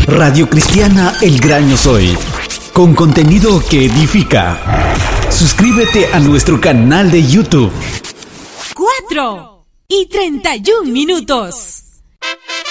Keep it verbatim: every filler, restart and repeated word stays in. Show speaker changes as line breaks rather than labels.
Radio Cristiana El Gran Yo Soy, con contenido que edifica. Suscríbete a nuestro canal de YouTube.
Cuatro y treinta y un minutos.